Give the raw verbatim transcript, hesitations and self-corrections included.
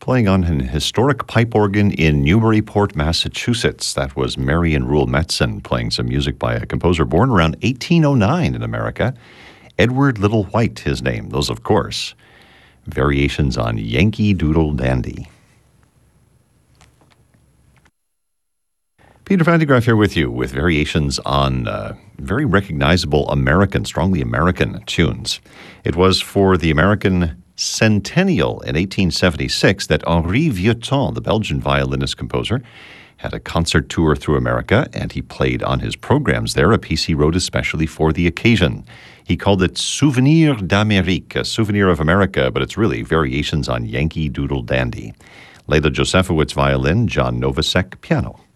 playing on an historic pipe organ in Newburyport, Massachusetts. That was Marion Rule Metzen playing some music by a composer born around eighteen oh nine in America. Edward Little White, his name. Those, of course, variations on Yankee Doodle Dandy. Peter Van de Graaff here with you with variations on uh, very recognizable American, strongly American tunes. It was for the American centennial in eighteen seventy-six that Henri Vieuxtemps, the Belgian violinist-composer, had a concert tour through America, and he played on his programs there a piece he wrote especially for the occasion. He called it Souvenir d'Amérique, a souvenir of America, but it's really variations on Yankee Doodle Dandy. Leila Josefowicz violin, John Novosek piano.